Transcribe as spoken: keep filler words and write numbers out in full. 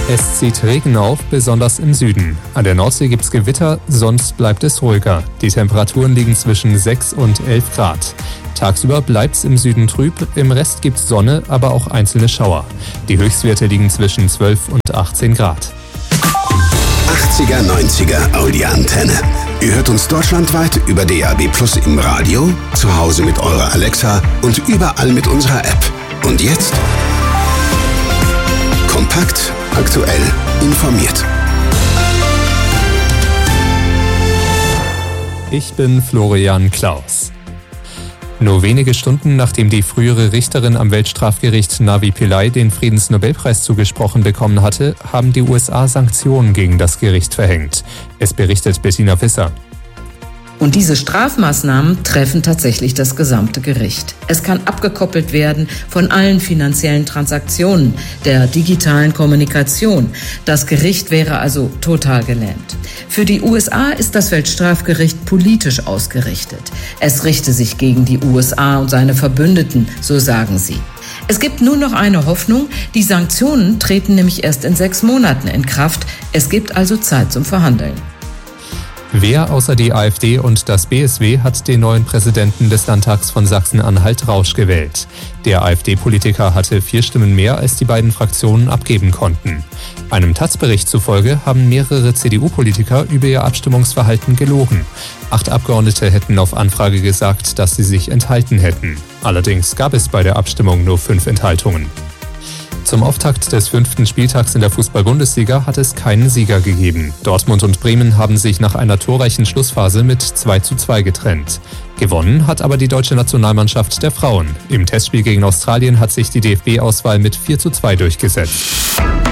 Es zieht Regen auf, besonders im Süden. An der Nordsee gibt's Gewitter, sonst bleibt es ruhiger. Die Temperaturen liegen zwischen sechs und elf Grad. Tagsüber bleibt's im Süden trüb, im Rest gibt's Sonne, aber auch einzelne Schauer. Die Höchstwerte liegen zwischen zwölf und achtzehn Grad. achtziger, neunziger Audi-Antenne. Ihr hört uns deutschlandweit über D A B Plus im Radio, zu Hause mit eurer Alexa und überall mit unserer App. Und jetzt? Kompakt, aktuell, informiert. Ich bin Florian Klaus. Nur wenige Stunden nachdem die frühere Richterin am Weltstrafgericht Navi Pillay den Friedensnobelpreis zugesprochen bekommen hatte, haben die U S A Sanktionen gegen das Gericht verhängt. Es berichtet Bettina Visser. Und diese Strafmaßnahmen treffen tatsächlich das gesamte Gericht. Es kann abgekoppelt werden von allen finanziellen Transaktionen, der digitalen Kommunikation. Das Gericht wäre also total gelähmt. Für die U S A ist das Weltstrafgericht politisch ausgerichtet. Es richte sich gegen die U S A und seine Verbündeten, so sagen sie. Es gibt nur noch eine Hoffnung. Die Sanktionen treten nämlich erst in sechs Monaten in Kraft. Es gibt also Zeit zum Verhandeln. Wer außer die AfD und das B S W hat den neuen Präsidenten des Landtags von Sachsen-Anhalt Rausch gewählt? Der AfD-Politiker hatte vier Stimmen mehr, als die beiden Fraktionen abgeben konnten. Einem Taz-Bericht zufolge haben mehrere C D U-Politiker über ihr Abstimmungsverhalten gelogen. Acht Abgeordnete hätten auf Anfrage gesagt, dass sie sich enthalten hätten. Allerdings gab es bei der Abstimmung nur fünf Enthaltungen. Zum Auftakt des fünften Spieltags in der Fußball-Bundesliga hat es keinen Sieger gegeben. Dortmund und Bremen haben sich nach einer torreichen Schlussphase mit zwei zu zwei getrennt. Gewonnen hat aber die deutsche Nationalmannschaft der Frauen. Im Testspiel gegen Australien hat sich die D F B-Auswahl mit vier zu zwei durchgesetzt.